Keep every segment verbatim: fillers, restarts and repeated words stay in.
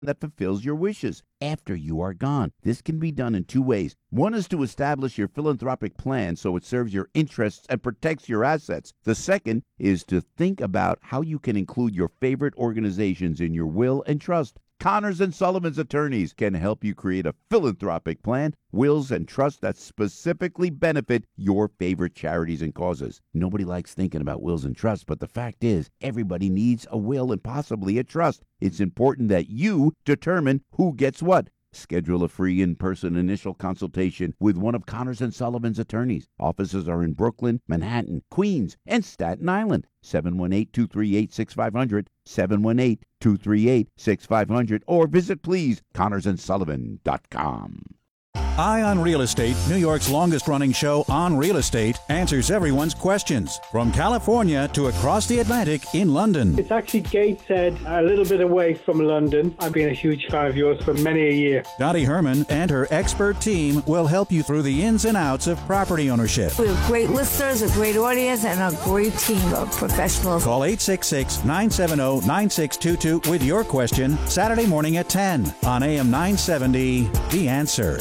that fulfills your wishes after you are gone. This can be done in two ways. One is to establish your philanthropic plan so it serves your interests and protects your assets. The second is to think about how you can include your favorite organizations in your will and trust. Connors and Sullivan's attorneys can help you create a philanthropic plan, wills, and trusts that specifically benefit your favorite charities and causes. Nobody likes thinking about wills and trusts, but the fact is, everybody needs a will and possibly a trust. It's important that you determine who gets what. Schedule a free in-person initial consultation with one of Connors and Sullivan's attorneys. Offices are in Brooklyn, Manhattan, Queens, and Staten Island. seven one eight, two three eight, six five zero zero, seven one eight, two three eight, six five zero zero, or visit, please, connors and sullivan dot com. Eye on Real Estate, New York's longest-running show on real estate, answers everyone's questions. From California to across the Atlantic in London. It's actually Gateshead, a little bit away from London. I've been a huge fan of yours for many a year. Dottie Herman and her expert team will help you through the ins and outs of property ownership. We have great listeners, a great audience, and a great team of professionals. Call eight six six, nine seven zero, nine six two two with your question Saturday morning at ten on A M nine seventy, The Answer.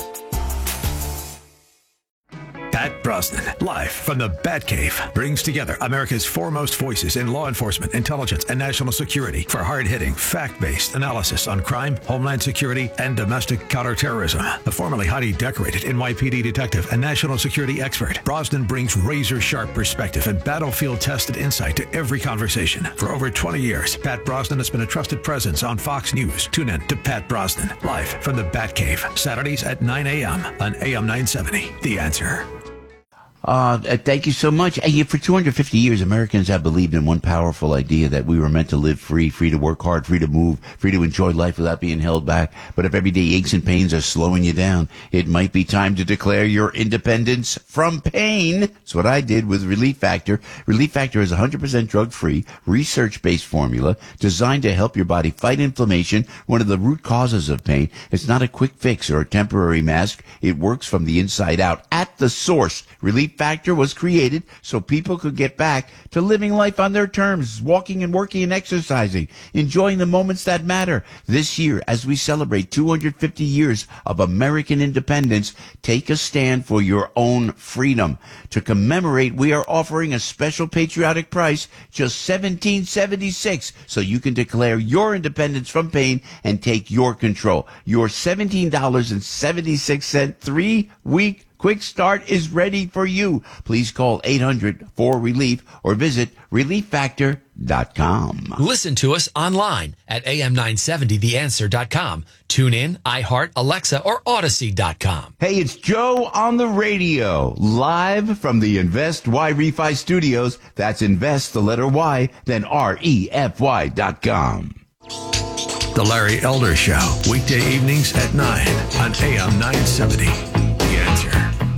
Pat Brosnan, live from the Batcave, brings together America's foremost voices in law enforcement, intelligence, and national security for hard-hitting, fact-based analysis on crime, homeland security, and domestic counterterrorism. A formerly highly decorated N Y P D detective and national security expert, Brosnan brings razor-sharp perspective and battlefield-tested insight to every conversation. For over twenty years, Pat Brosnan has been a trusted presence on Fox News. Tune in to Pat Brosnan, live from the Batcave, Saturdays at nine a.m. on A M nine seventy. The Answer. Uh, thank you so much. Hey, for two hundred fifty years, Americans have believed in one powerful idea, that we were meant to live free, free to work hard, free to move, free to enjoy life without being held back. But if everyday aches and pains are slowing you down, it might be time to declare your independence from pain. That's what I did with Relief Factor. Relief Factor is a one hundred percent drug-free, research-based formula designed to help your body fight inflammation, one of the root causes of pain. It's not a quick fix or a temporary mask. It works from the inside out, at the source. Relief Factor was created so people could get back to living life on their terms, walking and working and exercising, enjoying the moments that matter. This year, as we celebrate two hundred fifty years of American independence, take a stand for your own freedom. To commemorate, we are offering a special patriotic price, just seventeen seventy-six, so you can declare your independence from pain and take your control. Your seventeen seventy-six three-week Quick Start is ready for you. Please call eight hundred four relief or visit relief factor dot com. Listen to us online at A M nine seventy the answer dot com. Tune in, iHeart, Alexa, or Odyssey dot com. Hey, it's Joe on the radio, live from the Invest Y Refi Studios. That's Invest, the letter Y, then R E F Y dot com. The Larry Elder Show, weekday evenings at nine on A M nine seventy. The Answer.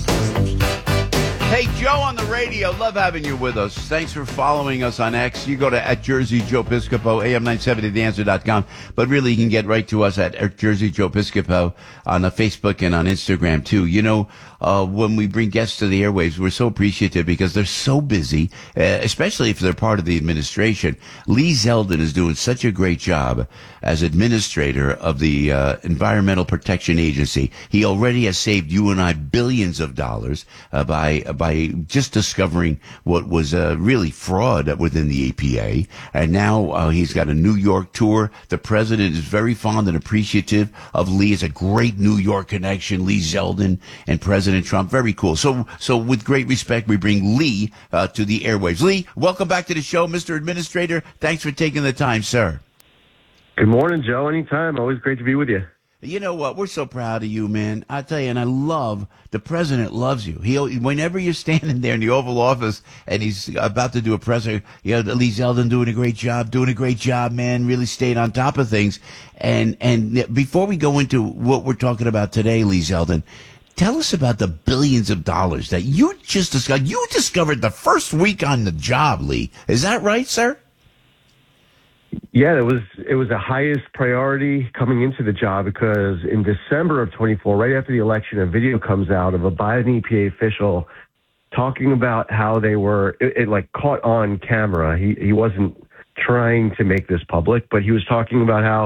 Hey, Joe on the radio. Love having you with us. Thanks for following us on X. You go to at Jersey Joe Piscopo, A M nine seventy the answer dot com. But really, you can get right to us at, at Jersey Joe Piscopo on uh, Facebook and on Instagram, too. You know, uh, when we bring guests to the airwaves, we're so appreciative because they're so busy, uh, especially if they're part of the administration. Lee Zeldin is doing such a great job as administrator of the uh, Environmental Protection Agency. He already has saved you and I billions of dollars uh, by uh, by just discovering what was uh, really fraud within the E P A. And now uh, he's got a New York tour. The president is very fond and appreciative of Lee. It's a great New York connection, Lee Zeldin and President Trump. Very cool. So, so with great respect, we bring Lee uh, to the airwaves. Lee, welcome back to the show, Mister Administrator. Thanks for taking the time, sir. Good morning, Joe. Anytime. Always great to be with you. You know what? We're so proud of you, man. I tell you, and I love, the president loves you. He, whenever you're standing there in the Oval Office and he's about to do a presser, you know, Lee Zeldin doing a great job, doing a great job, man, really staying on top of things. And, and before we go into what we're talking about today, Lee Zeldin, tell us about the billions of dollars that you just discovered. You discovered the first week on the job, Lee. Is that right, sir? Yeah, it was it was the highest priority coming into the job because in December of twenty-four, right after the election, a video comes out of a Biden E P A official talking about how they were, it, it like caught on camera. He he wasn't trying to make this public, but he was talking about how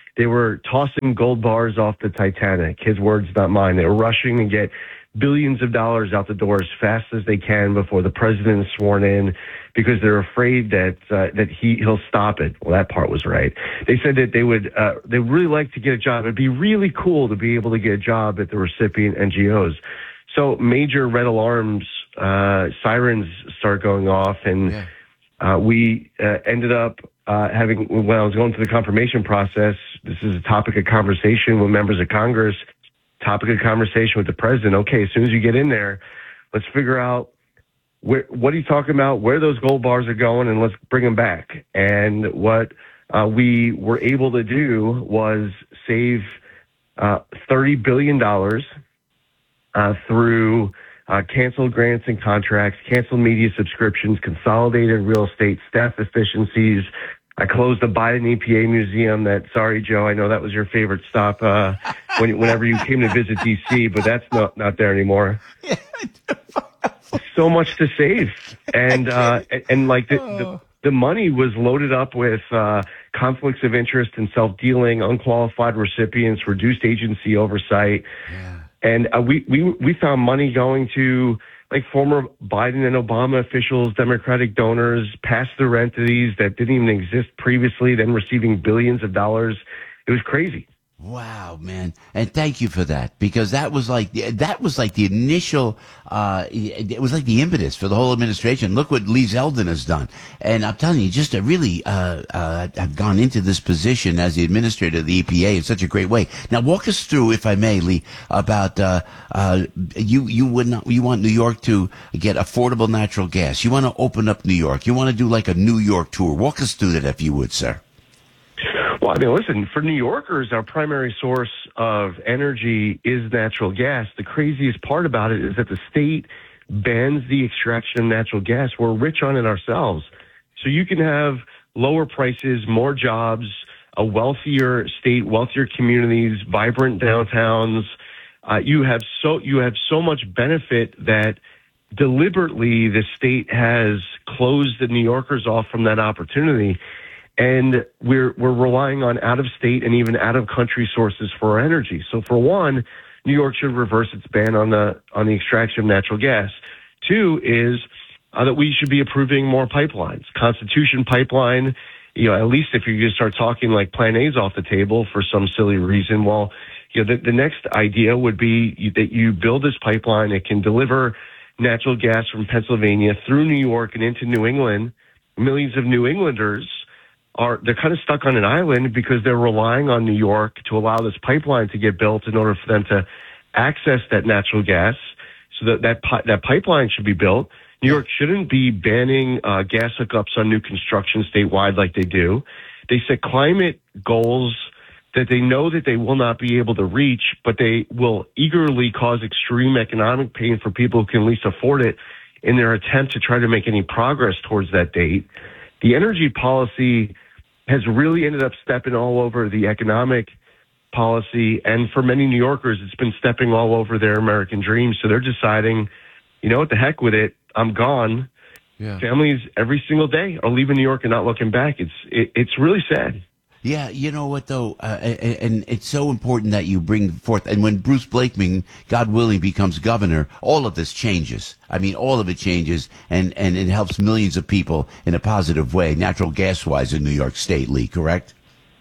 They were tossing gold bars off the Titanic. His words, not mine. They were rushing to get billions of dollars out the door as fast as they can before the president is sworn in, because they're afraid that uh, that he he'll stop it. Well, that part was right. They said that they would uh, they really like to get a job. It'd be really cool to be able to get a job at the recipient N G Os. So major red alarms, uh, sirens start going off, and Yeah. uh, we uh, ended up uh, having, when I was going through the confirmation process, this is a topic of conversation with members of Congress, topic of conversation with the president. Okay, as soon as you get in there, let's figure out where, what are you talking about, where those gold bars are going, and let's bring them back. And what uh, we were able to do was save uh, thirty billion dollars uh, through uh, canceled grants and contracts, canceled media subscriptions, consolidated real estate, staff efficiencies. I closed the Biden E P A museum that, sorry, Joe, I know that was your favorite stop uh, when, whenever you came to visit D C, but that's not, not there anymore. So much to save. And, uh, and, and like the, the, the money was loaded up with uh, conflicts of interest and self-dealing, unqualified recipients, reduced agency oversight. Yeah. And uh, we, we, we found money going to like former Biden and Obama officials, Democratic donors, pass-through entities that didn't even exist previously, then receiving billions of dollars. It was crazy. Wow, man. And thank you for that, because that was like, that was like the initial, uh, it was like the impetus for the whole administration. Look what Lee Zeldin has done. And I'm telling you, just to really, uh, uh, have gone into this position as the administrator of the E P A in such a great way. Now walk us through, if I may, Lee, about, uh, uh, you, you would not, you want New York to get affordable natural gas. You want to open up New York. You want to do like a New York tour. Walk us through that, if you would, sir. Well, I mean, listen, for New Yorkers, our primary source of energy is natural gas. The craziest part about it is that the state bans the extraction of natural gas. We're rich on it ourselves. So you can have lower prices, more jobs, a wealthier state, wealthier communities, vibrant downtowns. Uh, you have so you have so much benefit that deliberately the state has closed the New Yorkers off from that opportunity. And we're we're relying on out-of-state and even out-of-country sources for our energy. So, for one, New York should reverse its ban on the on the extraction of natural gas. Two is uh, that we should be approving more pipelines. Constitution Pipeline, you know, at least if you're going to start talking like Plan A's off the table for some silly reason, well, you know, the, the next idea would be that you build this pipeline. It can deliver natural gas from Pennsylvania through New York and into New England. Millions of New Englanders are they're kind of stuck on an island because they're relying on New York to allow this pipeline to get built in order for them to access that natural gas. So that that, pi- that pipeline should be built. New York shouldn't be banning uh, gas hookups on new construction statewide like they do. They set climate goals that they know that they will not be able to reach, but they will eagerly cause extreme economic pain for people who can least afford it in their attempt to try to make any progress towards that date. The energy policy has really ended up stepping all over the economic policy. And for many New Yorkers, it's been stepping all over their American dreams. So they're deciding, you know what, the heck with it. I'm gone. Yeah. Families every single day are leaving New York and not looking back. It's it, it's really sad. Yeah, you know what, though, uh, and, and it's so important that you bring forth, and when Bruce Blakeman, God willing, becomes governor, all of this changes. I mean, all of it changes, and, and it helps millions of people in a positive way, natural gas-wise in New York State, Lee, correct?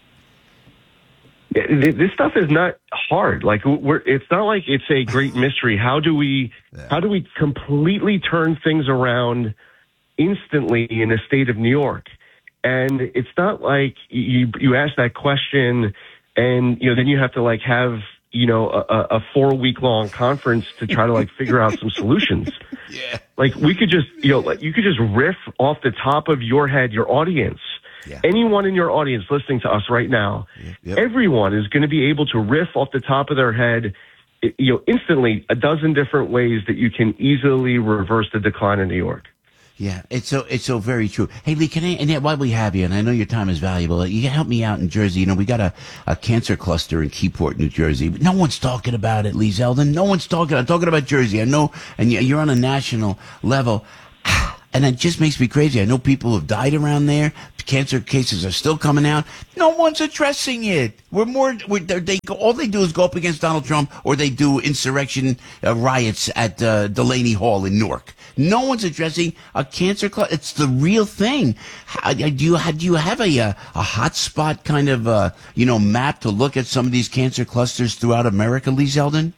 Yeah, this stuff is not hard. Like, we're, it's not like it's a great mystery. How do we, yeah. how do we completely turn things around instantly in the state of New York? And it's not like you you ask that question and, you know, then you have to like have, you know, a, a four week long conference to try to like figure out some solutions. Yeah. Like we could just, you know, like you could just riff off the top of your head, your audience, yeah. Anyone in your audience listening to us right now, yep. Everyone is going to be able to riff off the top of their head, you know, instantly a dozen different ways that you can easily reverse the decline in New York. Yeah, it's so it's so very true. Hey, Lee, can I, and yet while we have you, and I know your time is valuable, you can help me out in Jersey. You know, we got a, a cancer cluster in Keyport, New Jersey. No one's talking about it, Lee Zeldin. No one's talking. I'm talking about Jersey. I know, and you're on a national level. And it just makes me crazy. I know people have died around there. cancer cases are still coming out. No one's addressing it. We're more, we're, they go, all they do is go up against Donald Trump, or they do insurrection uh, riots at uh, Delaney Hall in Newark. No one's addressing a cancer cluster. It's the real thing. How, do you do you have a a, a hotspot kind of uh, you know map to look at some of these cancer clusters throughout America, Lee Zeldin?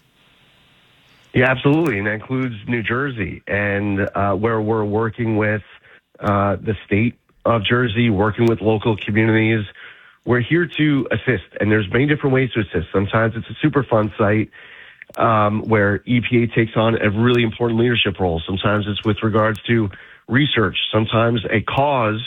Yeah, absolutely, and that includes New Jersey, and uh, where we're working with uh, the state of Jersey, working with local communities. We're here to assist, and there's many different ways to assist. Sometimes it's a Superfund site um, where E P A takes on a really important leadership role. Sometimes it's with regards to research. Sometimes a cause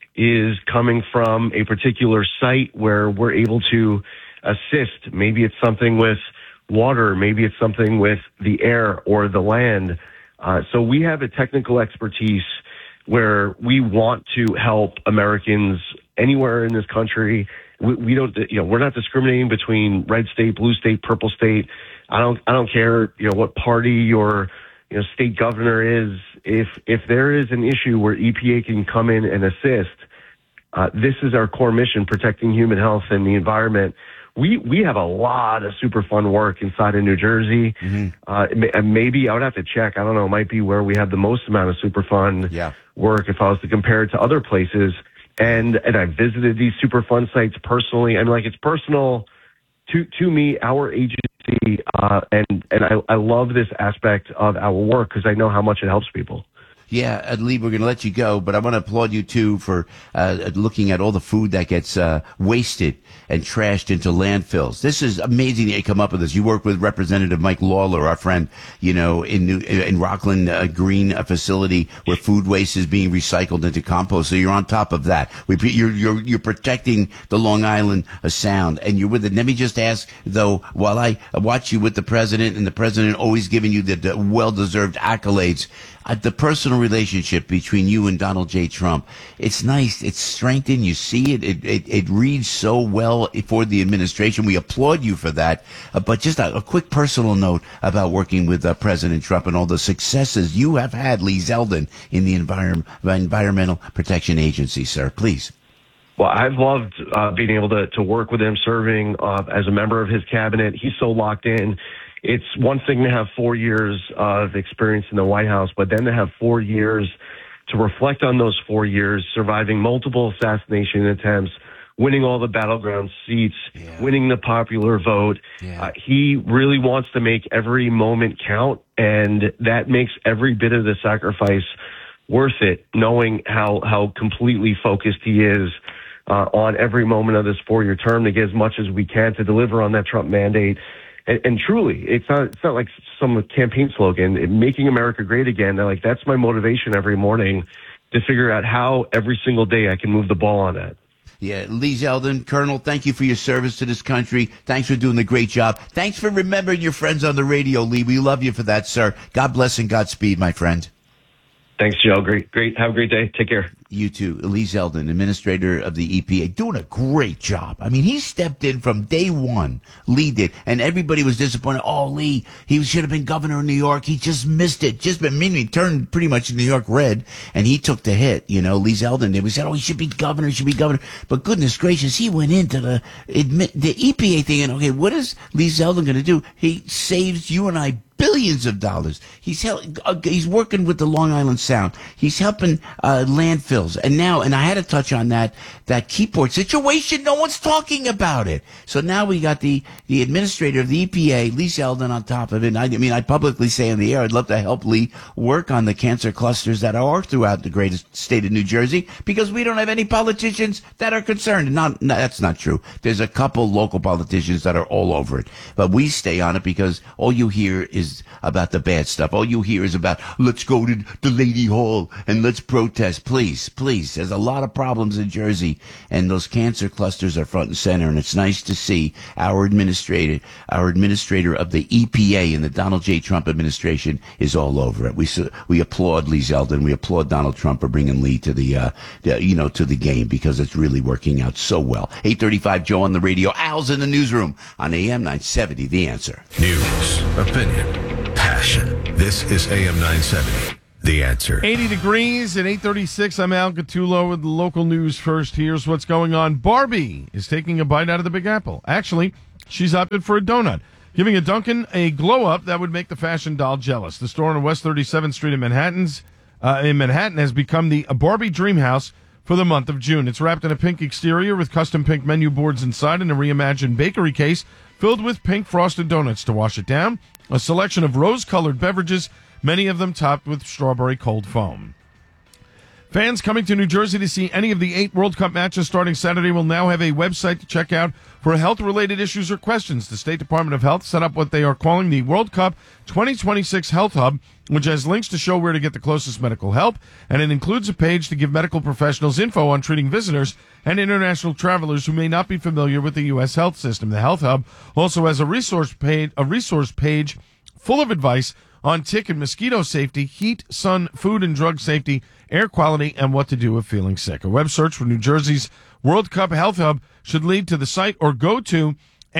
is coming from a particular site where we're able to assist. Maybe it's something with water, maybe it's something with the air or the land. Uh, so we have a technical expertise where we want to help Americans anywhere in this country. We, we don't, you know, we're not discriminating between red state, blue state, purple state. I don't, I don't care, you know, what party your, you know, state governor is. If, if there is an issue where E P A can come in and assist, uh, this is our core mission, protecting human health and the environment. We we have a lot of Superfund work inside of New Jersey. Mm-hmm. Uh, maybe I would have to check. I don't know. It might be where we have the most amount of Superfund yeah. work if I was to compare it to other places. And and I visited these Superfund sites personally. I mean, like, it's personal to to me, our agency, uh, and and I, I love this aspect of our work because I know how much it helps people. Yeah, Lee, we're going to let you go, but I want to applaud you, too, for uh, looking at all the food that gets uh, wasted and trashed into landfills. This is amazing that you come up with this. You work with Representative Mike Lawler, our friend, you know, in New, in Rockland uh, Green uh, facility where food waste is being recycled into compost. So you're on top of that. We, you're, you're, you're protecting the Long Island uh, Sound, and you're with it. Let me just ask, though, while I watch you with the president, and the president always giving you the, the well-deserved accolades, Uh, the personal relationship between you and Donald J. Trump, it's nice. It's strengthened. You see it. It, it, it reads so well for the administration. We applaud you for that. Uh, but just a, a quick personal note about working with uh, President Trump and all the successes you have had, Lee Zeldin, in the environment, Environmental Protection Agency, sir. Please. Well, I've loved uh, being able to, to work with him, serving uh, as a member of his cabinet. He's so locked in. It's one thing to have four years of experience in the White House, but then to have four years to reflect on those four years, surviving multiple assassination attempts, winning all the battleground seats, yeah. winning the popular vote. Yeah. Uh, he really wants to make every moment count, and that makes every bit of the sacrifice worth it, knowing how, how completely focused he is uh, on every moment of this four-year term to get as much as we can to deliver on that Trump mandate. And, and truly, it's not it's not like some campaign slogan, it, making America great again. Like, that's my motivation every morning, to figure out how every single day I can move the ball on that. Yeah, Lee Zeldin, Colonel, thank you for your service to this country. Thanks for doing the great job. Thanks for remembering your friends on the radio, Lee. We love you for that, sir. God bless and Godspeed, my friend. Thanks, Joe. Great, great. Have a great day. Take care. You too. Lee Zeldin, administrator of the E P A, doing a great job. I mean, he stepped in from day one. Lee did. And everybody was disappointed. Oh, Lee, he should have been governor of New York. He just missed it. Just been meaning, he turned pretty much New York red, and he took the hit. You know, Lee Zeldin did. We said, oh, he should be governor, he should be governor. But goodness gracious, he went into the admit, the E P A thing, and okay, what is Lee Zeldin going to do? He saves you and I billions of dollars. He's hel- uh, he's working with the Long Island Sound. He's helping uh, landfills. And now, and I had to touch on that, that Keyport situation. No one's talking about it. So now we got the, the administrator of the E P A, Lee Zeldin, on top of it. And I, I mean, I publicly say on the air, I'd love to help Lee work on the cancer clusters that are throughout the great state of New Jersey, because we don't have any politicians that are concerned. Not, no, that's not true. There's a couple local politicians that are all over it. But we stay on it because all you hear is about the bad stuff. All you hear is about, let's go to Delaney Hall and let's protest. Please, please. There's a lot of problems in Jersey, and those cancer clusters are front and center. And it's nice to see our administrator, our administrator of the E P A in the Donald J. Trump administration is all over it. We we applaud Lee Zeldin. We applaud Donald Trump for bringing Lee to the, uh, the, you know, to the game, because it's really working out so well. eight thirty-five Joe on the radio. Al's in the newsroom on A M nine seventy. The Answer. News, opinion, passion. This is A M nine seventy. The Answer. eighty degrees at eight thirty-six. I'm Al Gattulo with the local news first. Here's what's going on. Barbie is taking a bite out of the Big Apple. Actually, she's opted for a donut, giving a Duncan a glow-up that would make the fashion doll jealous. The store on West thirty-seventh Street in Manhattan's uh, in Manhattan has become the Barbie Dream House for the month of June. It's wrapped in a pink exterior with custom pink menu boards inside and a reimagined bakery case filled with pink frosted donuts to wash it down. A selection of rose-colored beverages, many of them topped with strawberry cold foam. Fans coming to New Jersey to see any of the eight World Cup matches starting Saturday will now have a website to check out for health-related issues or questions. The State Department of Health set up what they are calling the World Cup twenty twenty-six Health Hub, which has links to show where to get the closest medical help, and it includes a page to give medical professionals info on treating visitors and international travelers who may not be familiar with the U S health system. The Health Hub also has a resource page, a resource page full of advice on tick and mosquito safety, heat, sun, food and drug safety, air quality, and what to do if feeling sick. A web search for New Jersey's World Cup Health Hub should lead to the site, or go to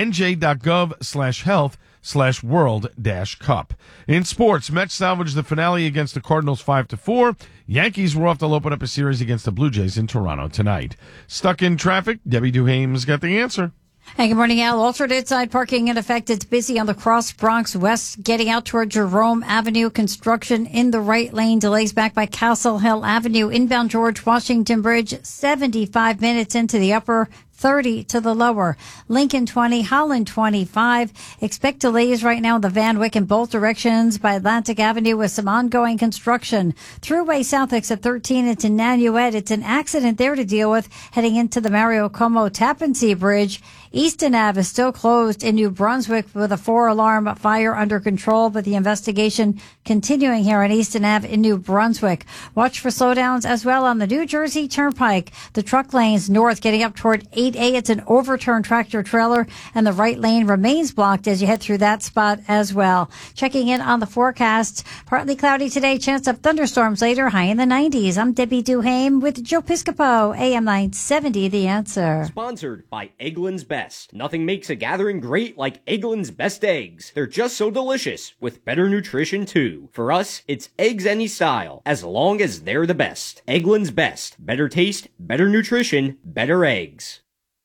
nj.gov slash health slash world dash cup. In sports, Mets salvaged the finale against the Cardinals five to four. Yankees were off. They'll open up a series against the Blue Jays in Toronto tonight. Stuck in traffic? Debbie Duhame's got the answer. Hey, good morning, Al. Alternate side parking in effect. It's busy on the Cross Bronx West, getting out toward Jerome Avenue. Construction in the right lane. Delays back by Castle Hill Avenue. Inbound George Washington Bridge, seventy-five minutes into the upper, thirty to the lower. Lincoln twenty, Holland twenty-five. Expect delays right now in the Van Wyck in both directions by Atlantic Avenue with some ongoing construction. Thruway South exit thirteen into Nanuet. It's an accident there to deal with heading into the Mario Como Tappan Zee Bridge. Easton Ave is still closed in New Brunswick with a four-alarm fire under control, but the investigation continuing here on Easton Ave in New Brunswick. Watch for slowdowns as well on the New Jersey Turnpike. The truck lanes north getting up toward eight A. It's an overturned tractor trailer, and the right lane remains blocked as you head through that spot as well. Checking in on the forecasts. Partly cloudy today, chance of thunderstorms later, high in the nineties. I'm Debbie Duhame with Joe Piscopo, A M nine seventy, The Answer. Sponsored by Eggland's Best. Nothing makes a gathering great like Eggland's Best Eggs. They're just so delicious, with better nutrition too. For us, it's eggs any style, as long as they're the best. Eggland's Best. Better taste, better nutrition, better eggs.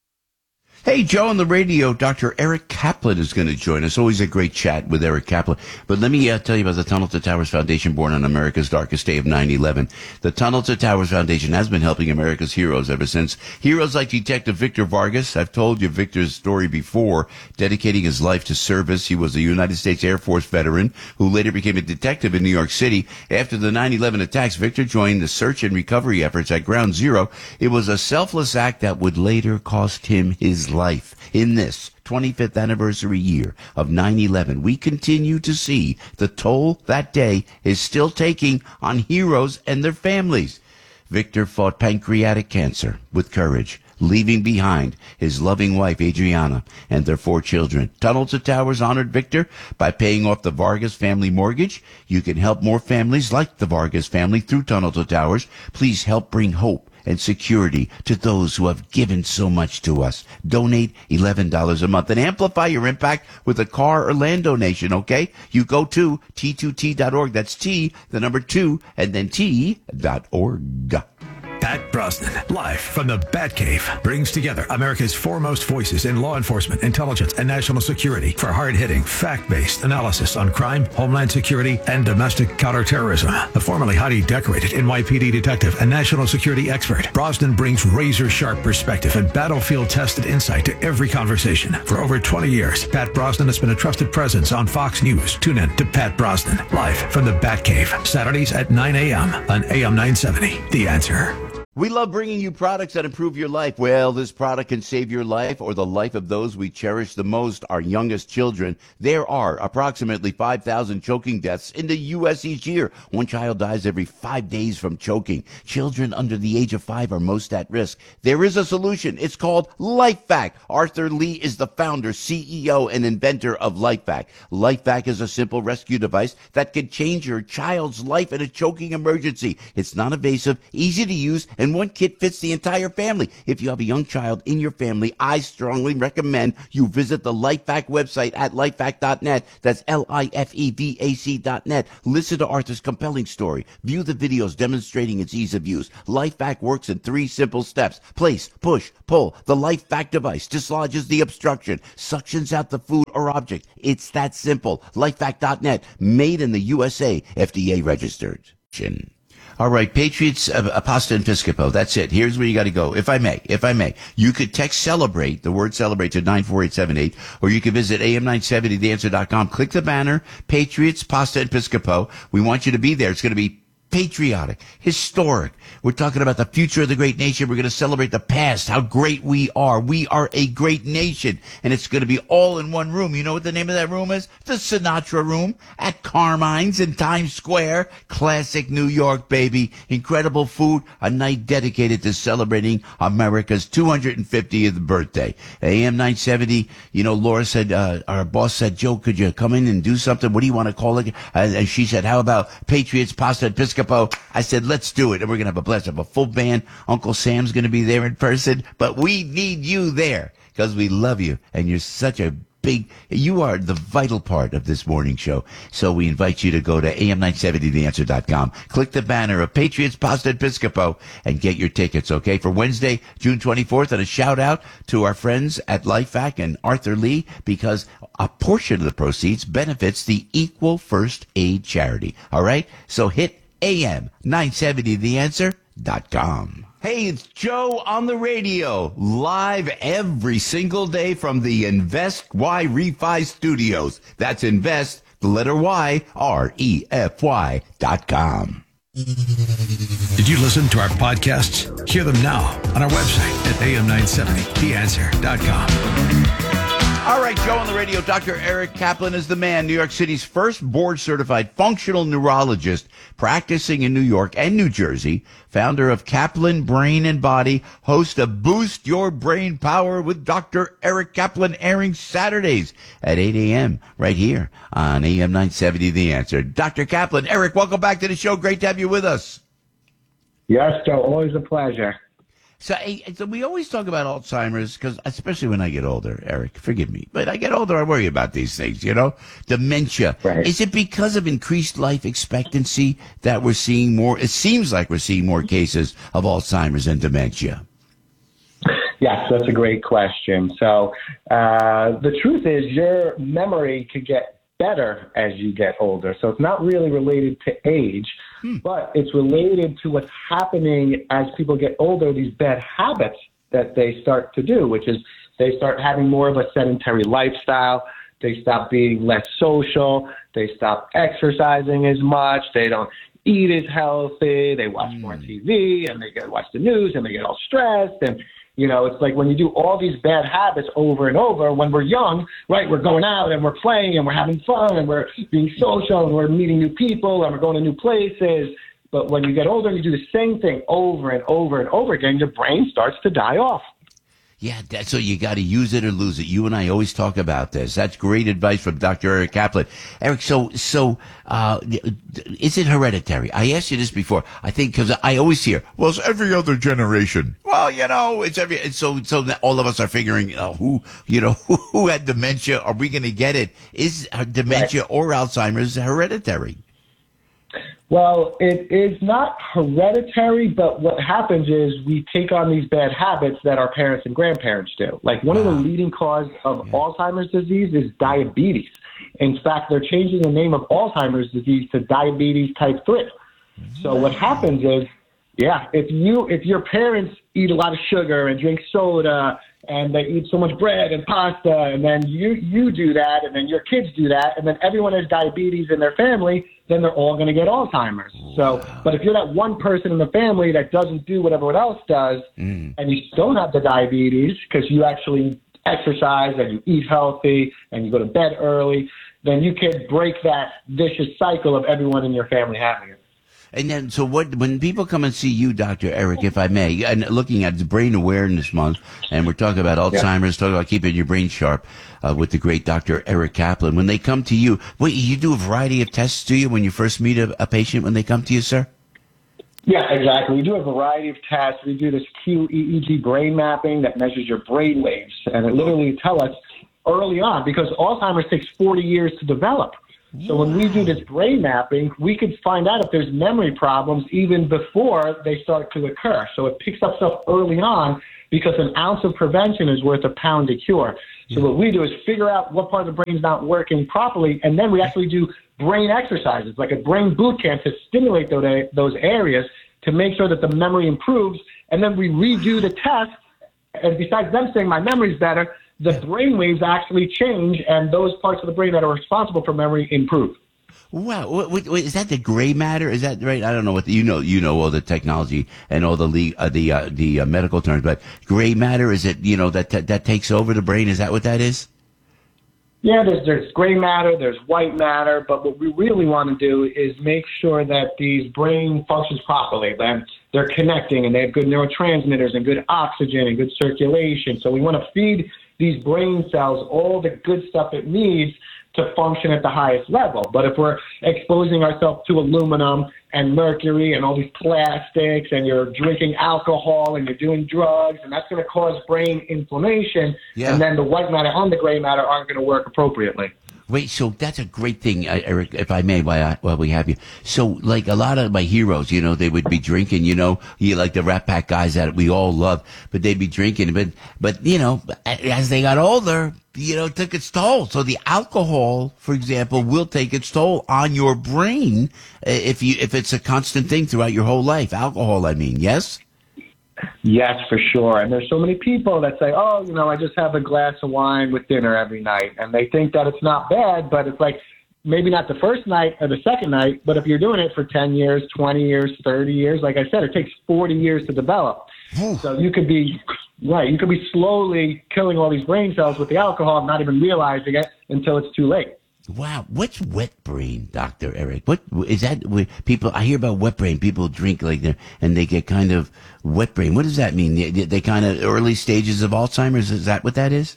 Hey, Joe, on the radio, Doctor Eric Kaplan is going to join us. Always a great chat with Eric Kaplan. But let me uh, tell you about the Tunnel to Towers Foundation, born on America's darkest day of nine eleven. The Tunnel to Towers Foundation has been helping America's heroes ever since. Heroes like Detective Victor Vargas. I've told you Victor's story before, dedicating his life to service. He was a United States Air Force veteran who later became a detective in New York City. After the nine eleven attacks, Victor joined the search and recovery efforts at Ground Zero. It was a selfless act that would later cost him his life. In this twenty-fifth anniversary year of nine eleven, we continue to see the toll that day is still taking on heroes and their families. Victor fought pancreatic cancer with courage, leaving behind his loving wife, Adriana, and their four children. Tunnel to Towers honored Victor by paying off the Vargas family mortgage. You can help more families like the Vargas family through Tunnel to Towers. Please help bring hope and security to those who have given so much to us. Donate eleven dollars a month and amplify your impact with a car or land donation, okay? You go to T two T dot org. That's T, the number two, and then T dot org. Pat Brosnan, live from the Batcave, brings together America's foremost voices in law enforcement, intelligence, and national security for hard-hitting, fact-based analysis on crime, homeland security, and domestic counterterrorism. The formerly highly decorated N Y P D detective and national security expert, Brosnan brings razor-sharp perspective and battlefield-tested insight to every conversation. For over twenty years, Pat Brosnan has been a trusted presence on Fox News. Tune in to Pat Brosnan, live from the Batcave, Saturdays at nine a.m. on A M nine seventy. The Answer. We love bringing you products that improve your life. Well, this product can save your life or the life of those we cherish the most, our youngest children. There are approximately five thousand choking deaths in the U S each year. One child dies every five days from choking. Children under the age of five are most at risk. There is a solution. It's called LifeVac. Arthur Lee is the founder, C E O, and inventor of LifeVac. LifeVac is a simple rescue device that can change your child's life in a choking emergency. It's non-invasive, easy to use, and and one kit fits the entire family. If you have a young child in your family, I strongly recommend you visit the LifeVac website at lifevac dot net. That's L I F E V A C dot net. Listen to Arthur's compelling story. View the videos demonstrating its ease of use. LifeVac works in three simple steps. Place, push, pull. The LifeVac device dislodges the obstruction, suctions out the food or object. It's that simple. lifevac dot net. Made in the U S A. F D A registered. All right, Patriots, uh, Pasta and Piscopo. That's it. Here's where you got to go. If I may, if I may, you could text celebrate, the word celebrate, to nine four eight seven eight, or you could visit A M nine seventy the answer dot com. Click the banner, Patriots, Pasta and Piscopo. We want you to be there. It's going to be patriotic, historic. We're talking about the future of the great nation. We're going to celebrate the past, how great we are. We are a great nation, and it's going to be all in one room. You know what the name of that room is? The Sinatra Room at Carmine's in Times Square. Classic New York, baby. Incredible food. A night dedicated to celebrating America's two hundred fiftieth birthday. A M nine seventy, you know, Laura said, uh, our boss said, Joe, could you come in and do something? What do you want to call it? And, and she said, how about Patriots, Pasta, and Piscopo? I said, let's do it. And we're going to have a blast of a full band. Uncle Sam's going to be there in person. But we need you there because we love you. And you're such a big, you are the vital part of this morning show. So we invite you to go to A M nine seventy the answer dot com. Click the banner of Patriots, Pasta, and Piscopo and get your tickets, okay? For Wednesday, June twenty-fourth. And a shout out to our friends at LifeVac and Arthur Lee, because a portion of the proceeds benefits the Equal First Aid Charity. All right? So hit A M nine seventy the answer dot com. Hey, it's Joe on the radio, live every single day from the Invest Y Refi Studios. That's Invest, the letter Y, R E F Y dot com. Did you listen to our podcasts? Hear them now on our website at A M nine seventy the answer dot com. All right, Joe on the radio. Doctor Eric Kaplan is the man, New York City's first board-certified functional neurologist practicing in New York and New Jersey, founder of Kaplan Brain and Body, host of Boost Your Brain Power with Doctor Eric Kaplan, airing Saturdays at eight a.m. right here on A M nine seventy The Answer. Doctor Kaplan, Eric, welcome back to the show. Great to have you with us. Yes, Joe, always a pleasure. So, so we always talk about Alzheimer's, because especially when I get older, Eric, forgive me, but I get older, I worry about these things, you know? Dementia. Right. Is it because of increased life expectancy that we're seeing more, it seems like we're seeing more cases of Alzheimer's and dementia? Yes, that's a great question. So uh, the truth is your memory could get better as you get older. So it's not really related to age, hmm. but it's related to what's happening as people get older, these bad habits that they start to do, which is they start having more of a sedentary lifestyle. They stop being less social. They stop exercising as much. They don't eat as healthy. They watch mm. more T V, and they get watch the news, and they get all stressed. And you know, it's like when you do all these bad habits over and over, when we're young, right, we're going out and we're playing and we're having fun and we're being social and we're meeting new people and we're going to new places. But when you get older and you do the same thing over and over and over again, your brain starts to die off. Yeah, that's so you got to use it or lose it. You and I always talk about this. That's great advice from Doctor Eric Kaplan. Eric, so so uh, is it hereditary? I asked you this before. I think because I always hear, well, it's every other generation. Well, you know, it's every. And so so that all of us are figuring, uh, who you know who, who had dementia? Are we going to get it? Is dementia right. or Alzheimer's hereditary? Well, it is not hereditary, but what happens is we take on these bad habits that our parents and grandparents do. Like one wow. of the leading causes of yeah. Alzheimer's disease is diabetes. In fact, they're changing the name of Alzheimer's disease to diabetes type three. So what happens is, yeah, if you if your parents eat a lot of sugar and drink soda and they eat so much bread and pasta, and then you you do that, and then your kids do that, and then everyone has diabetes in their family, then they're all going to get Alzheimer's. So, but if you're that one person in the family that doesn't do what everyone else does, mm. and you don't have the diabetes because you actually exercise and you eat healthy and you go to bed early, then you can break that vicious cycle of everyone in your family having it. And then, so what, when people come and see you, Doctor Eric, if I may, and looking at the Brain Awareness Month, and we're talking about Alzheimer's, yeah. talking about keeping your brain sharp, uh, with the great Doctor Eric Kaplan, when they come to you, wait, you do a variety of tests, do you, when you first meet a, a patient when they come to you, sir? Yeah, exactly. We do a variety of tests. We do this Q E E G brain mapping that measures your brain waves, and it literally tells us early on, because Alzheimer's takes forty years to develop. So when we do this brain mapping, we could find out if there's memory problems even before they start to occur. So it picks up stuff early on, because an ounce of prevention is worth a pound of cure. So what we do is figure out what part of the brain's not working properly, and then we actually do brain exercises, like a brain boot camp, to stimulate those, those areas to make sure that the memory improves. And then we redo the test, and besides them saying my memory's better, the brain waves actually change, and those parts of the brain that are responsible for memory improve. Wow, wait, wait, wait, is that the gray matter? Is that right? I don't know what the, you know. You know all the technology and all the le- uh, the uh, the uh, medical terms, but gray matter, is it, you know, that that that takes over the brain? Is that what that is? Yeah, there's there's gray matter, there's white matter, but what we really want to do is make sure that these brain functions properly. That they're connecting and they have good neurotransmitters and good oxygen and good circulation. So we want to feed these brain cells all the good stuff it needs to function at the highest level. But if we're exposing ourselves to aluminum and mercury and all these plastics, and you're drinking alcohol and you're doing drugs, and that's going to cause brain inflammation, yeah. and then the white matter and the gray matter aren't going to work appropriately. Wait, so that's a great thing, uh, Eric, if I may, while, I, while we have you. So, like, a lot of my heroes, you know, they would be drinking, you know, you like the Rat Pack guys that we all love, but they'd be drinking. But, but you know, as they got older, you know, it took its toll. So the alcohol, for example, will take its toll on your brain if you if it's a constant thing throughout your whole life. Alcohol, I mean, yes? Yes, for sure. And there's so many people that say, oh, you know, I just have a glass of wine with dinner every night. And they think that it's not bad, but it's like maybe not the first night or the second night, but if you're doing it for ten years, twenty years, thirty years, like I said, it takes forty years to develop. So you could be, right, you could be slowly killing all these brain cells with the alcohol and not even realizing it until it's too late. Wow, what's wet brain, Doctor Eric? What is that? People, I hear about wet brain. People drink like that, and they get kind of wet brain. What does that mean? They, they kind of early stages of Alzheimer's. Is that what that is?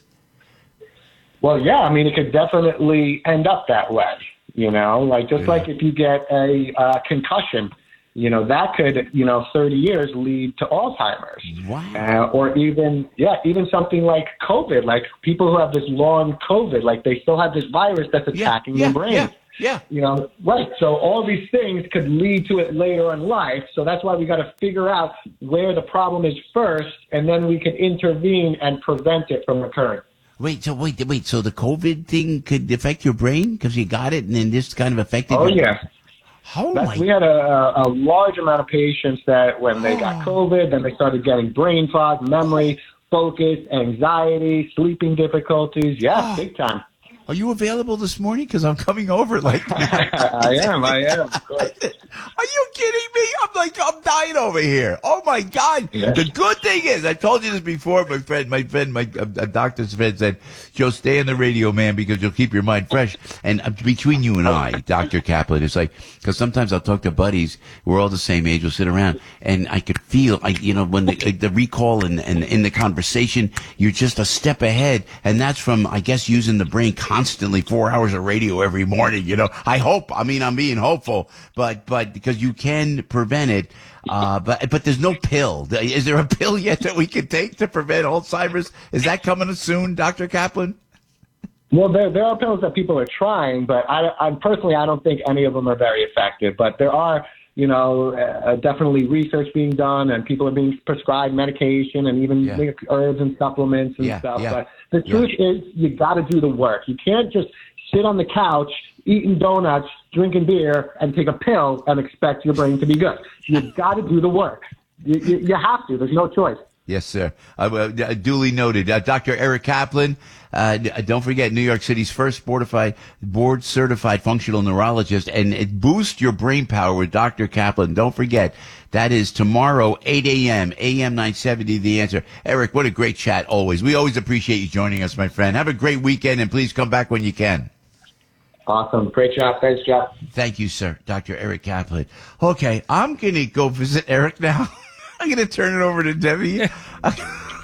Well, yeah. I mean, it could definitely end up that way. You know, like just yeah. like if you get a uh, concussion, you know, that could, you know, thirty years lead to Alzheimer's. Wow. Uh, or even, yeah, even something like COVID, like people who have this long COVID, like they still have this virus that's attacking yeah, yeah, their brain. Yeah, yeah. You know, right. So all these things could lead to it later in life. So that's why we got to figure out where the problem is first, and then we can intervene and prevent it from occurring. Wait, so wait, wait, so the COVID thing could affect your brain because you got it, and then this kind of affected Oh, your... yeah. Oh That's, we had a, a large amount of patients that when they got COVID, then they started getting brain fog, memory, focus, anxiety, sleeping difficulties. Yeah, oh. big time. Are you available this morning? Because I'm coming over like that. I am, I am. Are you kidding me? I'm like, I'm dying over here. Oh, my God. Yeah. The good thing is, I told you this before, my friend, my friend, my uh, doctor's friend said, Joe, stay on the radio, man, because you'll keep your mind fresh. And uh, between you and I, Doctor Kaplan, it's like, because sometimes I'll talk to buddies, we're all the same age, we'll sit around, and I could feel, I, you know, when the, the recall and, and in the conversation, you're just a step ahead. And that's from, I guess, using the brain constantly, four hours of radio every morning, you know. I hope, I mean, I'm being hopeful, but, but because you can prevent it, uh, but, but there's no pill. Is there a pill yet that we can take to prevent Alzheimer's? Is that coming soon, Doctor Kaplan? Well, there there are pills that people are trying, but I, I personally, I don't think any of them are very effective. But there are, you know, uh, definitely research being done, and people are being prescribed medication and even yeah. herbs and supplements and yeah, stuff. Yeah, but the yeah. truth is, you got to do the work. You can't just sit on the couch, eating donuts, drinking beer, and take a pill and expect your brain to be good. You got to do the work. You, you, you have to. There's no choice. Yes, sir. Uh, uh, duly noted. Uh, Doctor Eric Kaplan, uh, don't forget, New York City's first board-certified, board-certified functional neurologist, and it boosts your brain power with Doctor Kaplan. Don't forget, that is tomorrow, eight a.m., A M nine seventy, The Answer. Eric, what a great chat always. We always appreciate you joining us, my friend. Have a great weekend, and please come back when you can. Awesome. Great job. Thanks, Jeff. Thank you, sir. Doctor Eric Kaplan. Okay, I'm going to go visit Eric now. I'm going to turn it over to Debbie.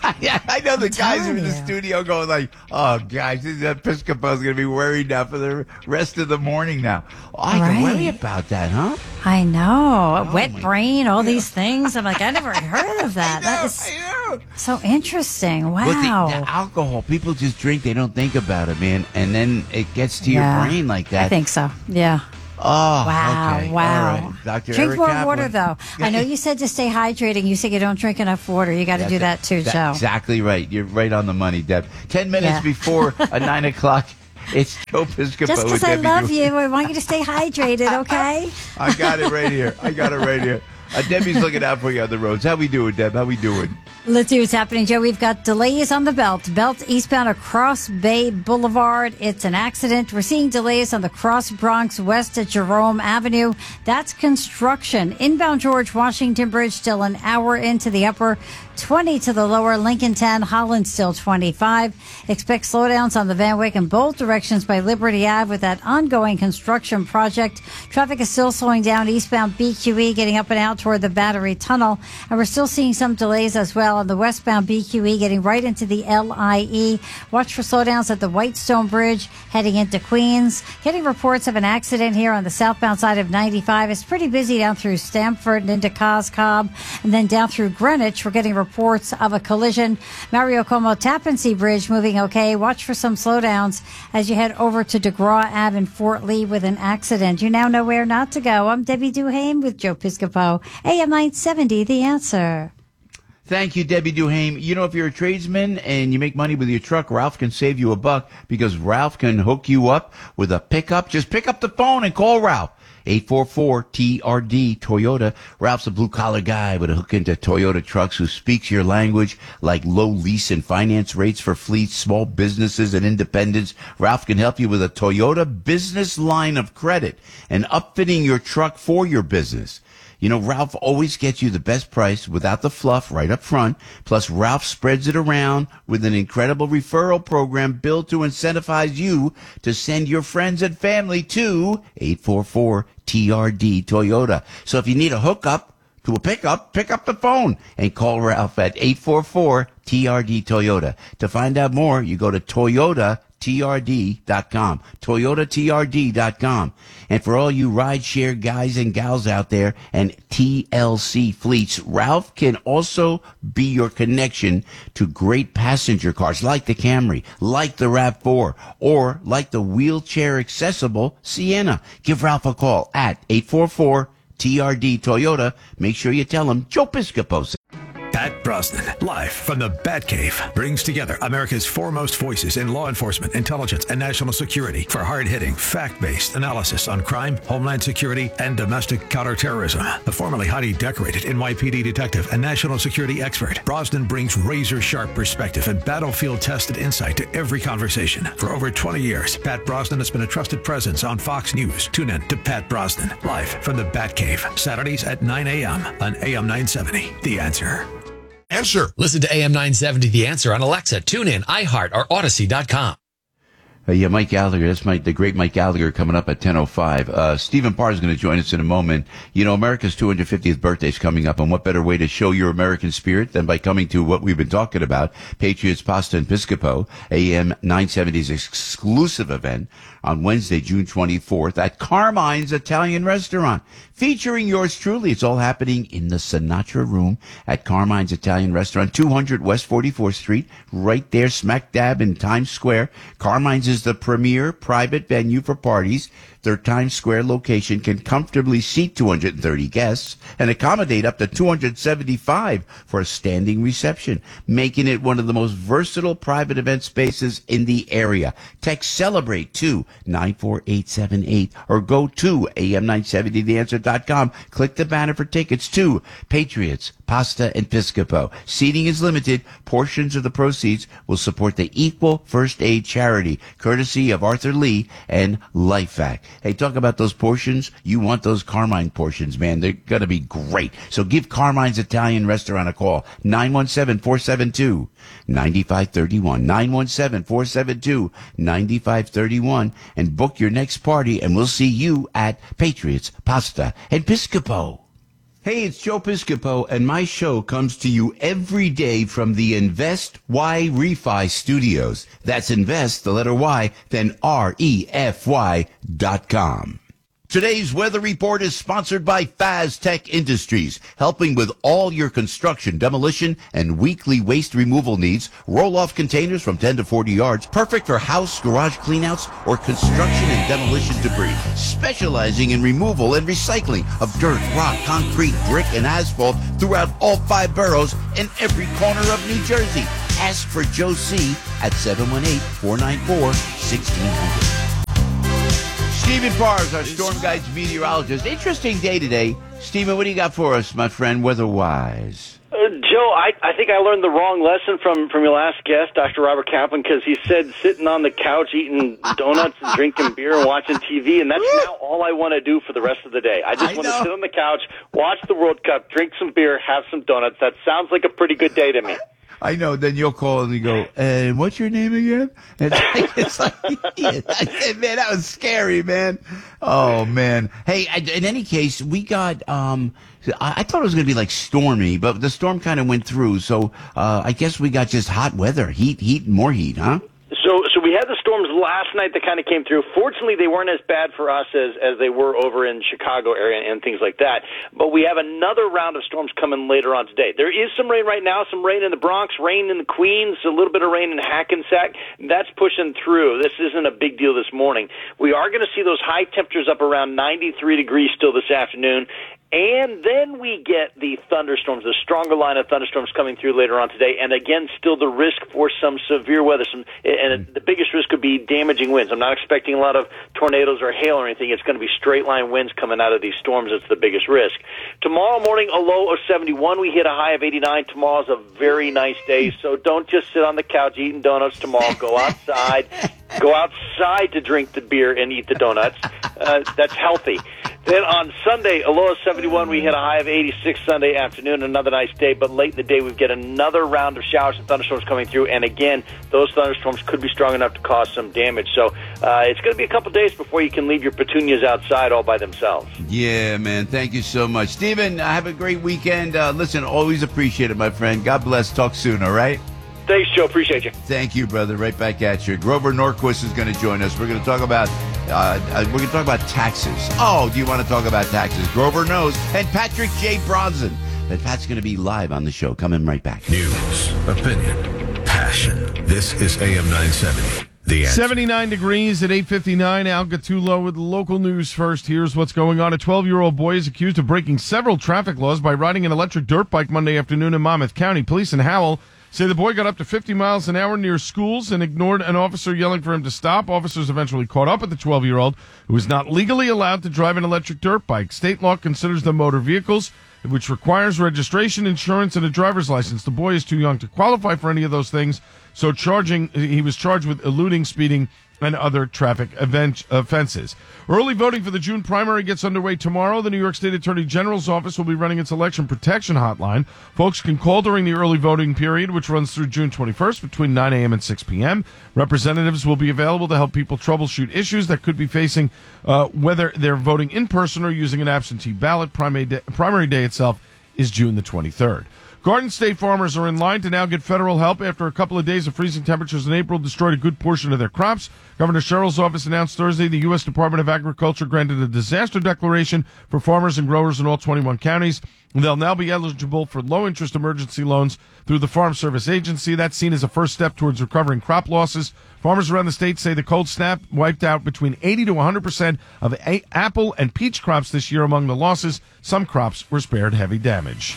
Yeah, I know the I'm guys are telling in the you. studio going like, "Oh, guys, this Episcopo's going to be worried now for the rest of the morning now." Oh, I can Right. worry about that, huh? I know. A Oh, wet my- brain, all these things. I'm like, I never heard of that. That is I know. so interesting. Wow. Well, the, the alcohol, people just drink, they don't think about it, man, and then it gets to Yeah, your brain like that. I think so. Yeah. Oh, Wow, okay. wow. All right. Doctor Drink Eric more Kaplan. water, though. I know you said to stay hydrating. You said you don't drink enough water. You got to do that too, That's Joe. exactly right. You're right on the money, Deb. Ten minutes Yeah. before a nine o'clock, it's Joe Piscopo. Just with because I Debbie love Dewey. you, I want you to stay hydrated, okay? I got it right here. I got it right here. Uh, Debbie's looking out for you on the roads. How we doing, Deb? How we doing? Let's see what's happening, Joe. We've got delays on the belt. Belt eastbound across Bay Boulevard. It's an accident. We're seeing delays on the Cross Bronx west at Jerome Avenue. That's construction. Inbound George Washington Bridge still an hour into the upper, twenty to the lower. Lincoln ten, Holland still twenty-five. Expect slowdowns on the Van Wyck in both directions by Liberty Ave with that ongoing construction project. Traffic is still slowing down eastbound B Q E, getting up and out toward the Battery Tunnel. And we're still seeing some delays as well on the westbound B Q E, getting right into the L I E. Watch for slowdowns at the Whitestone Bridge, heading into Queens. Getting reports of an accident here on the southbound side of ninety-five. It's pretty busy down through Stamford and into Cos Cob, and then down through Greenwich. We're getting reports of a collision. Mario Como Tappan Zee Bridge moving okay. Watch for some slowdowns as you head over to DeGraw Ave in Fort Lee with an accident. You now know where not to go. I'm Debbie Duhame with Joe Piscopo, A M nine seventy, The Answer. Thank you, Debbie Duhame. You know, if you're a tradesman and you make money with your truck, Ralph can save you a buck because Ralph can hook you up with a pickup. Just pick up the phone and call Ralph. eight four four T R D Toyota. Ralph's a blue-collar guy with a hook into Toyota trucks who speaks your language, like low lease and finance rates for fleets, small businesses, and independents. Ralph can help you with a Toyota business line of credit and upfitting your truck for your business. You know, Ralph always gets you the best price without the fluff right up front. Plus, Ralph spreads it around with an incredible referral program built to incentivize you to send your friends and family to eight four four T R D Toyota. So if you need a hookup to a pickup, pick up the phone and call Ralph at eight four four T R D Toyota. To find out more, you go to Toyota T R D dot com. Toyota T R D dot com. And for all you rideshare guys and gals out there and T L C fleets, Ralph can also be your connection to great passenger cars like the Camry, like the RAV four, or like the wheelchair accessible Sienna. Give Ralph a call at eight four four T R D Toyota. Make sure you tell him Joe Piscopo said. Pat Brosnan, live from the Batcave, brings together America's foremost voices in law enforcement, intelligence, and national security for hard-hitting, fact-based analysis on crime, homeland security, and domestic counterterrorism. The formerly highly decorated N Y P D detective and national security expert, Brosnan brings razor-sharp perspective and battlefield-tested insight to every conversation. For over twenty years, Pat Brosnan has been a trusted presence on Fox News. Tune in to Pat Brosnan, live from the Batcave, Saturdays at nine a.m. on A M nine seventy. The Answer. Answer. Listen to A M nine seventy The Answer on Alexa, TuneIn, iHeart, or Odyssey dot com. Uh, yeah, Mike Gallagher. That's my, the great Mike Gallagher coming up at ten oh five. Uh, Stephen Parr is going to join us in a moment. You know, America's two hundred fiftieth birthday is coming up, and what better way to show your American spirit than by coming to what we've been talking about, Patriots Pasta and Piscopo, A M nine seventy's exclusive event on Wednesday, June twenty-fourth at Carmine's Italian Restaurant, featuring yours truly. It's all happening in the Sinatra Room at Carmine's Italian Restaurant, two hundred West forty-fourth Street, right there smack dab in Times Square. Carmine's is the premier private venue for parties. Their Times Square location can comfortably seat two hundred thirty guests and accommodate up to two hundred seventy-five for a standing reception, making it one of the most versatile private event spaces in the area. Text CELEBRATE to nine four eight seven eight or go to A M nine seventy the answer dot com. Click the banner for tickets to Patriots, Pasta, and Piscopo. Seating is limited. Portions of the proceeds will support the Equal First Aid Charity, courtesy of Arthur Lee and LifeVac. Hey, talk about those portions. You want those Carmine portions, man. They're going to be great. So give Carmine's Italian Restaurant a call. nine one seven, four seven two, nine five three one. nine one seven, four seven two, nine five three one. And book your next party, and we'll see you at Patriots, Pasta, and Piscopo. Hey, it's Joe Piscopo, and my show comes to you every day from the Invest Y Refi Studios. That's Invest, the letter Y, then R E F Y dot com. Today's weather report is sponsored by FazTech Industries, helping with all your construction, demolition, and weekly waste removal needs. Roll-off containers from ten to forty yards, perfect for house, garage cleanouts, or construction and demolition debris. Specializing in removal and recycling of dirt, rock, concrete, brick, and asphalt throughout all five boroughs and every corner of New Jersey. Ask for Joe C. at seven one eight, four nine four, one six zero zero. Stephen Pars, our Storm Guides meteorologist. Interesting day today. Stephen, what do you got for us, my friend, weather-wise? Uh, Joe, I, I think I learned the wrong lesson from, from your last guest, Doctor Robert Kaplan, because he said sitting on the couch eating donuts and drinking beer and watching T V, and that's now all I want to do for the rest of the day. I just I want know. to sit on the couch, watch the World Cup, drink some beer, have some donuts. That sounds like a pretty good day to me. I know. Then you'll call and you go, and what's your name again? And it's like, yeah. I said, man, that was scary, man. Oh, man. Hey, I, in any case, we got, um, I, I thought it was going to be like stormy, but the storm kind of went through. So, uh, I guess we got just hot weather, heat, heat, more heat, huh? So, so we had the storms last night that kind of came through. Fortunately, they weren't as bad for us as, as they were over in Chicago area and things like that. But we have another round of storms coming later on today. There is some rain right now, some rain in the Bronx, rain in the Queens, a little bit of rain in Hackensack. That's pushing through. This isn't a big deal this morning. We are going to see those high temperatures up around ninety-three degrees still this afternoon. And then we get the thunderstorms, the stronger line of thunderstorms coming through later on today. And again, still the risk for some severe weather. Some, and the biggest risk could be damaging winds. I'm not expecting a lot of tornadoes or hail or anything. It's going to be straight line winds coming out of these storms. That's the biggest risk. Tomorrow morning, a low of seventy-one. We hit a high of eighty-nine. Tomorrow's a very nice day. So don't just sit on the couch eating donuts tomorrow. Go outside. Go outside to drink the beer and eat the donuts. Uh, that's healthy. Then on Sunday, a low of seventy-one, we hit a high of eighty-six Sunday afternoon, another nice day. But late in the day, we get another round of showers and thunderstorms coming through. And again, those thunderstorms could be strong enough to cause some damage. So uh, it's going to be a couple days before you can leave your petunias outside all by themselves. Yeah, man. Thank you so much. Stephen, have a great weekend. Uh, listen, always appreciate it, my friend. God bless. Talk soon, all right? Thanks, Joe. Appreciate you. Thank you, brother. Right back at you. Grover Norquist is going to join us. We're going to talk about uh, uh, we're going to talk about taxes. Oh, do you want to talk about taxes? Grover knows. And Patrick J. Bronson. But Pat's going to be live on the show. Coming right back. News, opinion, passion. This is A M nine seventy. The answer. seventy-nine degrees at eight fifty-nine. Al Gattulo with local news first. Here's what's going on. A twelve-year-old boy is accused of breaking several traffic laws by riding an electric dirt bike Monday afternoon in Monmouth County. Police in Howell say the boy got up to fifty miles an hour near schools and ignored an officer yelling for him to stop. Officers eventually caught up with the twelve-year-old, who is not legally allowed to drive an electric dirt bike. State law considers them motor vehicles, which requires registration, insurance, and a driver's license. The boy is too young to qualify for any of those things, so charging he was charged with eluding, speeding, and other traffic event, offenses. Early voting for the June primary gets underway tomorrow. The New York State Attorney General's office will be running its election protection hotline. Folks can call during the early voting period, which runs through June twenty-first between nine a.m. and six p.m. Representatives will be available to help people troubleshoot issues that could be facing, uh, whether they're voting in person or using an absentee ballot. Primary day, primary day itself is June the twenty-third. Garden State farmers are in line to now get federal help after a couple of days of freezing temperatures in April destroyed a good portion of their crops. Governor Sherrill's office announced Thursday the U S Department of Agriculture granted a disaster declaration for farmers and growers in all twenty-one counties. They'll now be eligible for low-interest emergency loans through the Farm Service Agency. That's seen as a first step towards recovering crop losses. Farmers around the state say the cold snap wiped out between eighty to one hundred percent of a- apple and peach crops this year. Among the losses, some crops were spared heavy damage.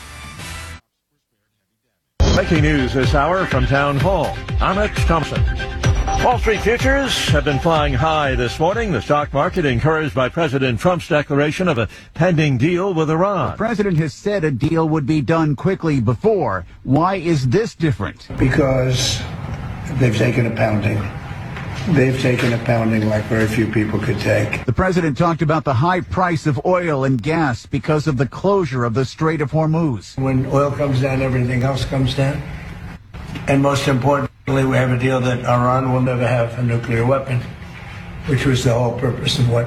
Making news this hour from Town Hall, I'm Rich Thompson. Wall Street futures have been flying high this morning. The stock market encouraged by President Trump's declaration of a pending deal with Iran. The president has said a deal would be done quickly before. Why is this different? Because they've taken a pounding. They've taken a pounding like very few people could take. The president talked about the high price of oil and gas because of the closure of the Strait of Hormuz. When oil comes down, everything else comes down. And most importantly, we have a deal that Iran will never have a nuclear weapon, which was the whole purpose of what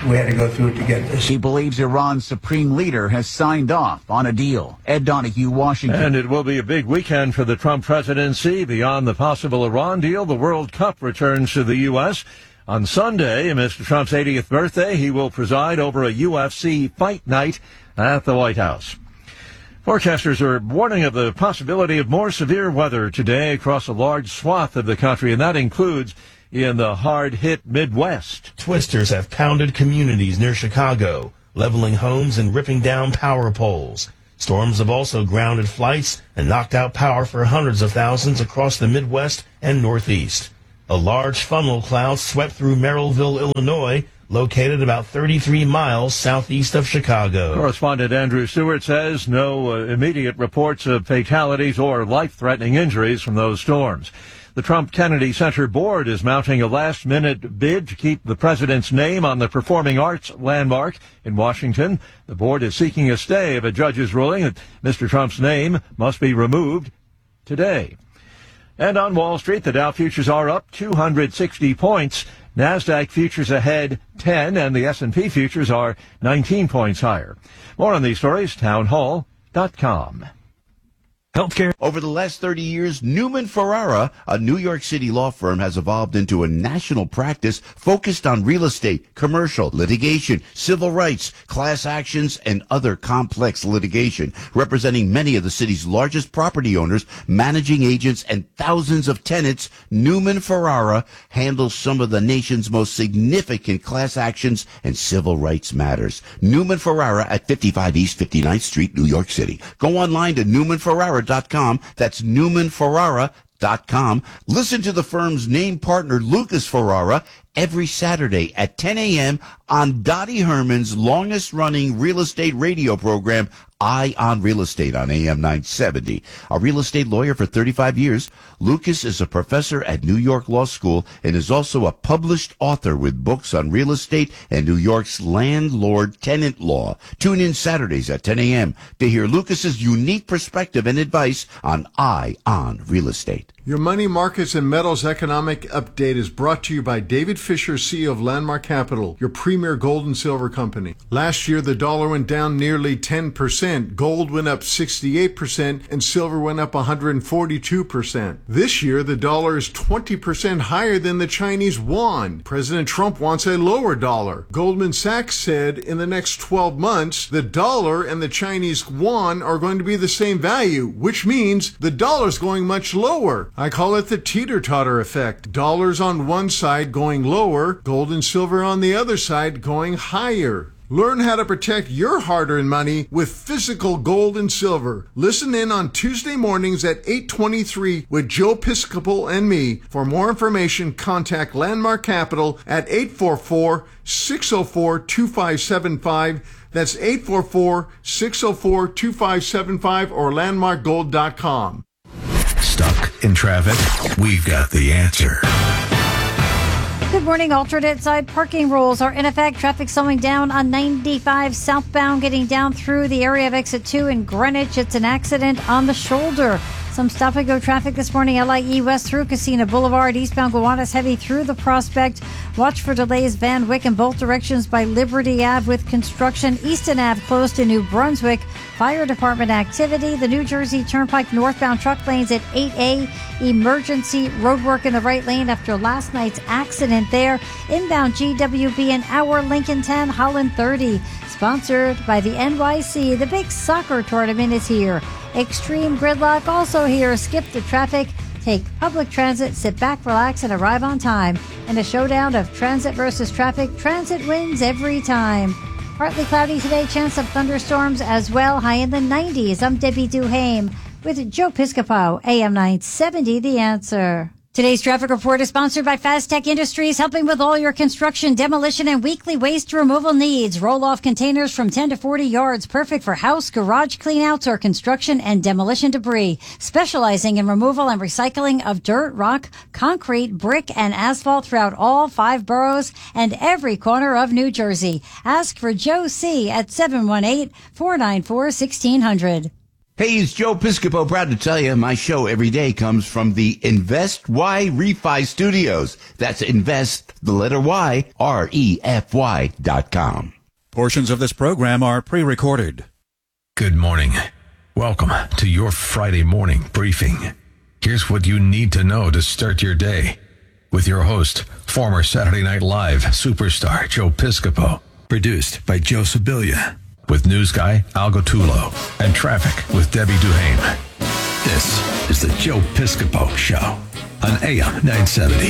we had to go through it to get this. He believes Iran's supreme leader has signed off on a deal. Ed Donahue, Washington. And it will be a big weekend for the Trump presidency. Beyond the possible Iran deal, the World Cup returns to the U S On Sunday, Mister Trump's eightieth birthday, he will preside over a U F C fight night at the White House. Forecasters are warning of the possibility of more severe weather today across a large swath of the country, and that includes in the hard-hit Midwest. Twisters have pounded communities near Chicago, leveling homes and ripping down power poles. Storms have also grounded flights and knocked out power for hundreds of thousands across the Midwest and Northeast. A large funnel cloud swept through Merrillville, Illinois, located about thirty-three miles southeast of Chicago. Correspondent Andrew Stewart says no uh, immediate reports of fatalities or life-threatening injuries from those storms. The Trump Kennedy Center Board is mounting a last-minute bid to keep the president's name on the performing arts landmark in Washington. The board is seeking a stay of a judge's ruling that Mister Trump's name must be removed today. And on Wall Street, the Dow futures are up two hundred sixty points. NASDAQ futures ahead ten, and the S and P futures are nineteen points higher. More on these stories, townhall dot com. Healthcare. Over the last thirty years, Newman Ferrara, a New York City law firm, has evolved into a national practice focused on real estate, commercial, litigation, civil rights, class actions, and other complex litigation, representing many of the city's largest property owners, managing agents, and thousands of tenants. Newman Ferrara handles some of the nation's most significant class actions and civil rights matters. Newman Ferrara at fifty-five East fifty-ninth Street, New York City. Go online to Newman Ferrara dot com. That's Newman Ferrara dot com. Listen to the firm's name partner, Lucas Ferrara, every Saturday at ten a.m. on Dottie Herman's longest-running real estate radio program, Eye on Real Estate, on A M nine seventy. A real estate lawyer for thirty-five years, Lucas is a professor at New York Law School and is also a published author with books on real estate and New York's landlord-tenant law. Tune in Saturdays at ten a.m. to hear Lucas's unique perspective and advice on Eye on Real Estate. Your Money Markets and Metals Economic Update is brought to you by David Fisher, C E O of Landmark Capital, your premier gold and silver company. Last year, the dollar went down nearly ten percent, gold went up sixty-eight percent, and silver went up one hundred forty-two percent. This year, the dollar is twenty percent higher than the Chinese yuan. President Trump wants a lower dollar. Goldman Sachs said in the next twelve months, the dollar and the Chinese yuan are going to be the same value, which means the dollar's going much lower. I call it the teeter-totter effect. Dollars on one side going lower, gold and silver on the other side going higher. Learn how to protect your hard-earned money with physical gold and silver. Listen in on Tuesday mornings at eight twenty-three with Joe Piscopo and me. For more information, contact Landmark Capital at eight four four, six zero four, two five seven five. That's eight four four, six zero four, two five seven five or landmark gold dot com. Stuck in traffic? We've got the answer. Good morning. Alternate side parking rules are in effect. Traffic slowing down on ninety-five southbound, getting down through the area of exit two in Greenwich. It's an accident on the shoulder. Some stop-and-go traffic this morning. L I E west through Casino Boulevard. Eastbound Gowanus heavy through the Prospect. Watch for delays Van Wyck in both directions by Liberty Ave with construction. Easton Ave closed to New Brunswick. Fire department activity. The New Jersey Turnpike northbound truck lanes at eight A. Emergency roadwork in the right lane after last night's accident there. Inbound G W B an hour. Lincoln ten, Holland thirty. Sponsored by the N Y C. The big soccer tournament is here. Extreme gridlock also here. Skip the traffic. Take public transit. Sit back, relax, and arrive on time. In a showdown of transit versus traffic, transit wins every time. Partly cloudy today. Chance of thunderstorms as well. High in the nineties. I'm Debbie Duhame with Joe Piscopo. A M nine seventy, The Answer. Today's traffic report is sponsored by Fast Tech Industries, helping with all your construction, demolition, and weekly waste removal needs. Roll-off containers from ten to forty yards, perfect for house, garage cleanouts, or construction and demolition debris. Specializing in removal and recycling of dirt, rock, concrete, brick, and asphalt throughout all five boroughs and every corner of New Jersey. Ask for Joe C. at seven one eight, four nine four, one six zero zero. Hey, it's Joe Piscopo. Proud to tell you my show every day comes from the Invest Y Refi Studios. That's Invest, the letter Y, R E F Y dot com. Portions of this program are pre-recorded. Good morning. Welcome to your Friday morning briefing. Here's what you need to know to start your day with your host, former Saturday Night Live superstar Joe Piscopo. Produced by Joe Sibilia. With news guy Al Gottulo and traffic with Debbie Duhane. This is the Joe Piscopo Show on A M nine seventy.